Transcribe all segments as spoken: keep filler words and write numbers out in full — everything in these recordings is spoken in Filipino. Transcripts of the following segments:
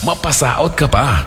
mapasaot ka pa.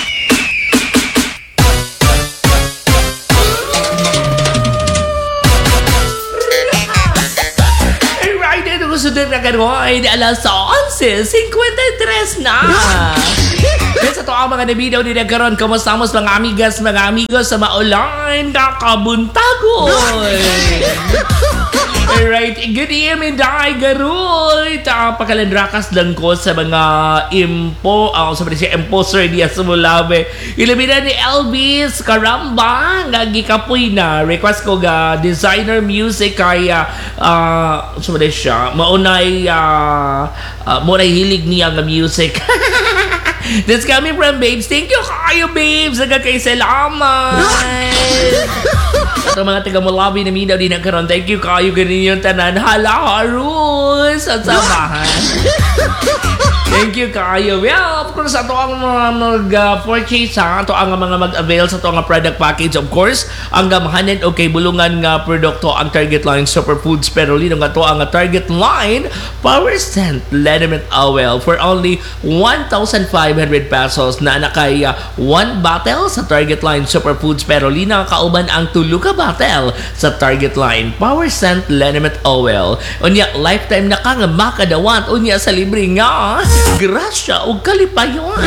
Right, ito gusto din na karoon, alas onse fifty-three na. Sa to ang mga nabidaw din nagkaroon, kamustamos mga amigas, mga amigos sa maulan, kakabuntagoy. Alright, good evening, Day Garoy. Ta pakalandrakas lang ko sa mga impo, ako uh, sabi siya imposter diya sa Mulabe. Ilabina ni Elvis Caramba, nga gikapoy na. Request ko ga designer music kay uh, uh, sabi siya, maunay uh, uh, maunay hilig niya nga music. That's coming from Babes. Thank you kayo, Babes. Naga kay salamat. At mga taga Mulabi na minaw din nagkaroon. Thank you kayo. Ganun yung tanan. Hala, harus. At samahan. Thank you kayo. Well, of course, ato ang mga mag-purchase ha. Ato ang mga mag-avail sa ato ang product package. Of course, ang gamahanin o kay bulungan nga produkto ang Target Line Superfoods. Pero linong ato ang Target Line Power Scent Liniment Oil for only one thousand five hundred pesos na nakay uh, one bottle sa Target Line Superfoods. Pero linang kauban ang tulo ka bottle sa Target Line Power Scent Liniment Oil. Unya, lifetime na ka nga makadawat. Unya, sa libre nga grasya o kalipayon.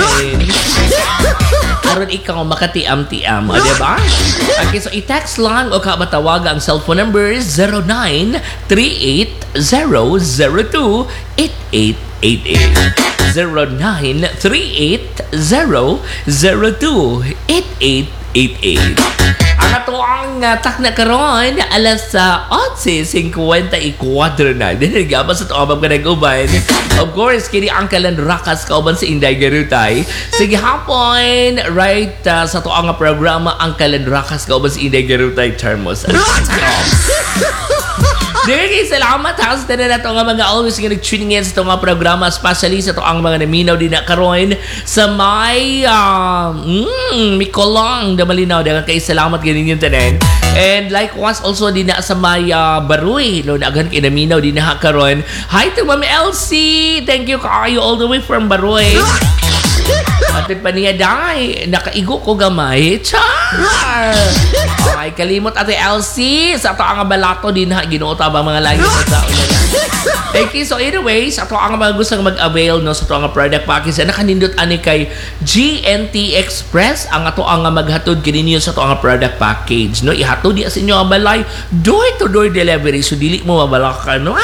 Karon ikaw makatiam-tiam, o diba? Okay, so i-text lang o kamatawag ang cellphone number zero nine three eight zero zero two eight eight eight eight. zero nine three eight zero zero two eight eight eight eight. Ang ato ang uh, tak na karon alas sa uh, onse fifty-four na. Dili gaba sa tuwa ka nag-uban. Of course, kini ang kalandrakas kauban sa Inday Garutay. Sige hapon, right uh, sa tuwa nga programa ang kalandrakas kauban sa Inday Garutay Termos. Dili, salamat ha sa tanan nato nga mga always nga nag-tuning in sa itong mga programa, especially sa ito ang mga naminaw din na karoon sa may uh, mm, Mikolong na malinaw. Dagan kay salamat ganin yung tanan. And likewise also din na sa may uh, Baruy, no, na agan kay naminaw din na karoon. Hi to Ma'am Elsie, thank you kayo all the way from Baruy. Atin pa niya, day, nakaigo ko gamay. Char! Okay, kalimot ate Elsie. Sa ito ang balato din ha, ginuota ba mga lagi sa tao na yan. Thank you. So anyways, ito ang mga gustong mag-avail no, sa ito ang product package. Nakanindot ani kay G N T Express. Ang ito ang maghatod kininyo sa ito ang product package. No? Ihatod di sa inyo ang balay. Door-to-door delivery. So dili mo mabalakan. No?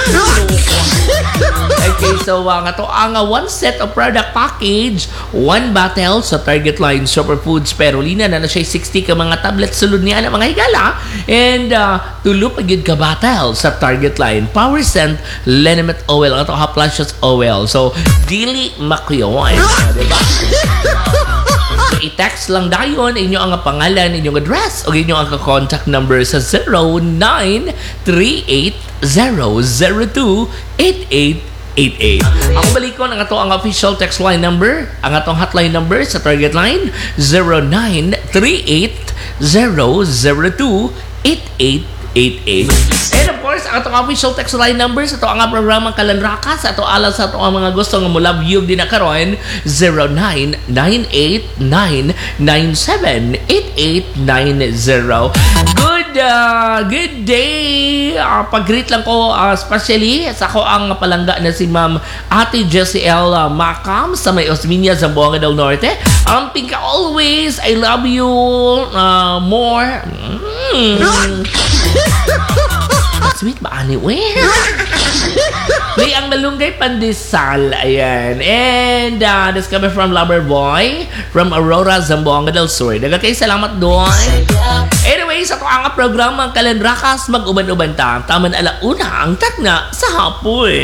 Okay, so ang uh, ito ang uh, one set of product package. One bottle sa Target Line Superfoods. Pero lina na na siya sixty ka mga tablet sulod niya na mga higala. And uh, tulo pa yun ka bottle sa Target Line Power Scent Liniment Oil. Ang ito Haplashes Oil. So, dili makuyon. Diba? So, i-text lang dayon inyo ang pangalan, inyong address o inyong ang contact number sa zero nine three eight zero zero two eight eight eight eight. Ako balik ko ang ato ang official text line number, ang atong hotline number sa Target Line zero nine three eight zero zero two eight eight eight eight. And of course, ang atong official text line number sa ito ang programang Kalanrakas, sa ito alas sa ito ang mga gusto ng mula view din na karoon zero nine nine eight nine nine seven eight eight nine zero. Good uh, good day. Uh, pag-greet lang ko uh, especially sa ako ang palangga na si Ma'am Ate Jessie L. Uh, Macam sa may Osminia, Zamboanga del Norte. Ang Pinka always, I love you uh, more. Mm. Sweet ba anyway? May ang malunggay pandesal. Ayan. And uh, this coming from Lover Boy from Aurora, Zamboanga del Sur. Daga kayo salamat doon. Anyways, ako ang programa Kalanrakas mag-uban-uban ta. Taman ala una ang takna sa hapon.